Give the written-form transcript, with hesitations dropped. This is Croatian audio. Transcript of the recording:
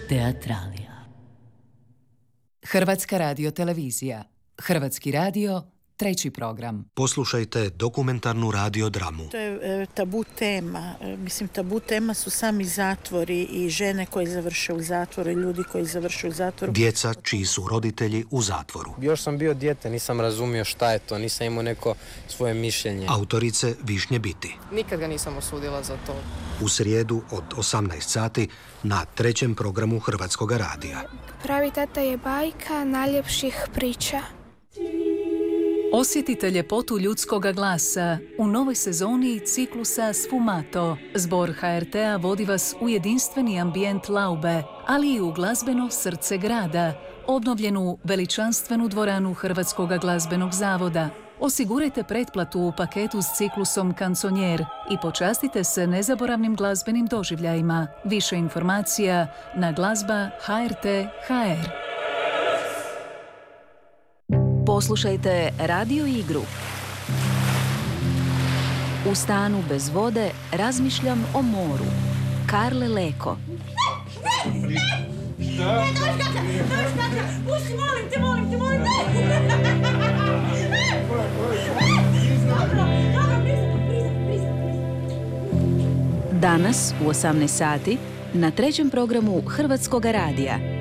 Teatralija. Hrvatska radiotelevizija. Hrvatski radio, 3. program. Poslušajte dokumentarnu radiodramu. To je tabu tema. Mislim, tabu tema su sami zatvori i žene koje završe u zatvoru i ljudi koji završe u zatvoru. Djeca čiji su roditelji u zatvoru. Još sam bio dijete, nisam razumio šta je to, nisam imao neko svoje mišljenje. Autorice Višnje Biti. Nikad ga nisam osudila za to. U srijedu od 18 sati na 3. programu Hrvatskog radija. Pravi tata je bajka najljepših priča. Osjetite ljepotu ljudskoga glasa u novoj sezoni ciklusa Sfumato. Zbor HRT-a vodi vas u jedinstveni ambijent Laube, ali i u glazbeno srce grada, obnovljenu veličanstvenu dvoranu Hrvatskog glazbenog zavoda. Osigurajte pretplatu u paketu s ciklusom Kanconier i počastite se nezaboravnim glazbenim doživljajima. Više informacija na glazba.hr.hr. Poslušajte radio igru. U stanu bez vode razmišljam o moru. Karle Leko. Ne! Pusti, molim te! Dobro, Danas u 18 sati na 3. programu Hrvatskog radija.